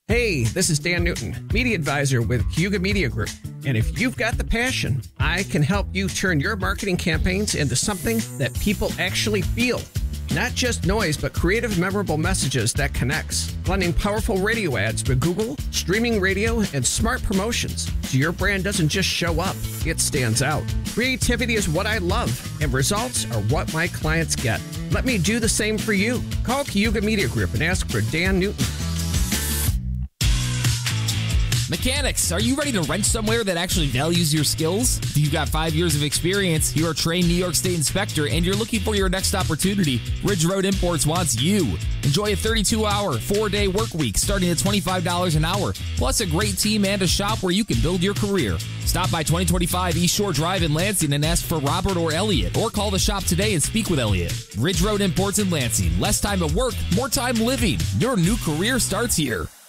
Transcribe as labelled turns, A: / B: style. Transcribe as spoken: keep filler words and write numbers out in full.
A: Hey, this is Dan Newton, media advisor with Cayuga Media Group. And if you've got the passion, I can help you turn your marketing campaigns into something that people actually feel. Not just noise, but creative, memorable messages that connects. Blending powerful radio ads with Google, streaming radio, and smart promotions. So your brand doesn't just show up, it stands out. Creativity is what I love, and results are what my clients get. Let me do the same for you. Call Cayuga Media Group and ask for Dan Newton.
B: Mechanics, are you ready to rent somewhere that actually values your skills? If you've got five years of experience, you're a trained New York State inspector, and you're looking for your next opportunity, Ridge Road Imports wants you. Enjoy a thirty-two hour, four-day work week starting at twenty-five dollars an hour, plus a great team and a shop where you can build your career. Stop by twenty twenty-five East Shore Drive in Lansing and ask for Robert or Elliot, or call the shop today and speak with Elliot. Ridge Road Imports in Lansing. Less time at work, more time living. Your new career starts here.